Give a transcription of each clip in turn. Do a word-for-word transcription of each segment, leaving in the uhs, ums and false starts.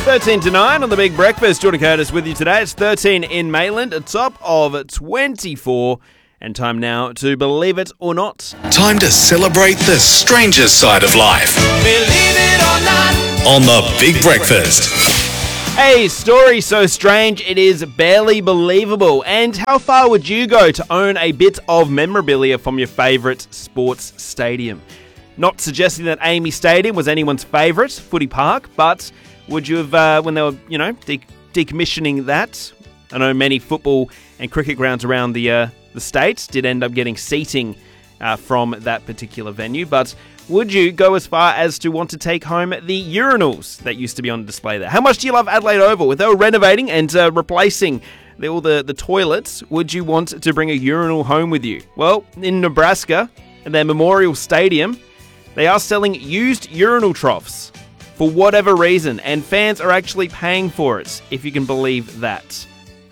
thirteen to nine on the Big Breakfast. Jordan Curtis with you today. It's thirteen in Mayland, a top of twenty-four. And time now to Believe It or Not. Time to celebrate the stranger side of life. Believe it or not. On the Big Breakfast. A story so strange it is barely believable. And how far would you go to own a bit of memorabilia from your favourite sports stadium? Not suggesting that Amy Stadium was anyone's favourite footy park, but would you have, uh, when they were, you know, de- decommissioning that? I know many football and cricket grounds around the uh, the state did end up getting seating uh, from that particular venue, but would you go as far as to want to take home the urinals that used to be on display there? How much do you love Adelaide Oval? If they were renovating and uh, replacing the, all the, the toilets, would you want to bring a urinal home with you? Well, in Nebraska, at their Memorial Stadium, they are selling used urinal troughs for whatever reason, and fans are actually paying for it, if you can believe that.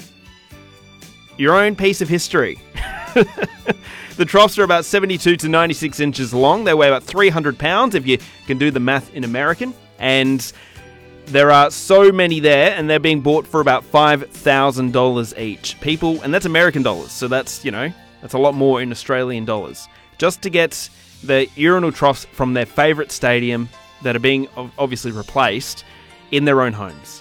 Your own piece of history. The troughs are about seventy-two to ninety-six inches long. They weigh about three hundred pounds, if you can do the math in American. And there are so many there, and they're being bought for about five thousand dollars each. People, and that's American dollars, so that's, you know, that's a lot more in Australian dollars. Just to get the urinal troughs from their favourite stadium that are being obviously replaced in their own homes.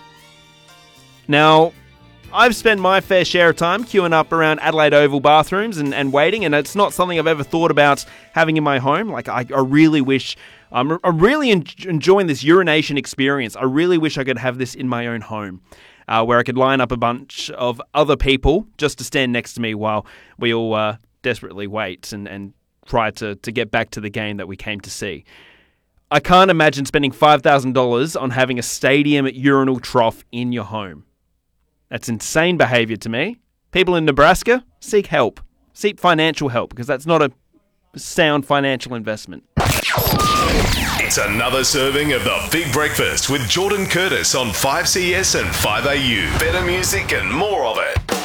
Now, I've spent my fair share of time queuing up around Adelaide Oval bathrooms and, and waiting, and it's not something I've ever thought about having in my home. Like, I, I really wish, I'm, I'm really en- enjoying this urination experience. I really wish I could have this in my own home, uh, where I could line up a bunch of other people just to stand next to me while we all uh, desperately wait and, and try to, to get back to the game that we came to see. I can't imagine spending five thousand dollars on having a stadium urinal trough in your home. That's insane behaviour to me. People in Nebraska, seek help. Seek financial help, because that's not a sound financial investment. It's another serving of the Big Breakfast with Jordan Curtis on five C S and five A U. Better music and more of it.